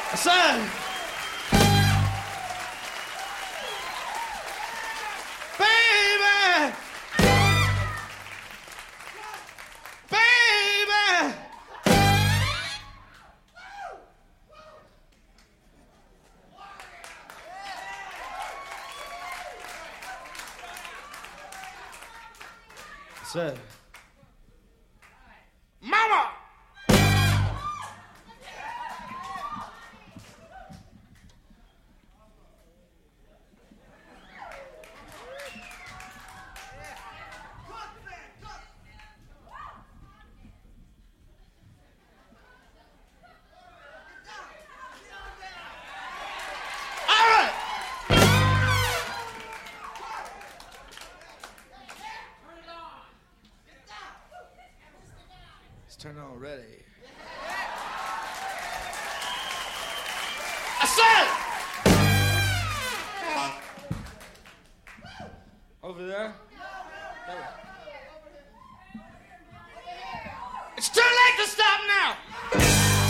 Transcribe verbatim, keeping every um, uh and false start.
Son! Baby! Baby! Son. Mama! Turn on already. I said! Over there? There we go.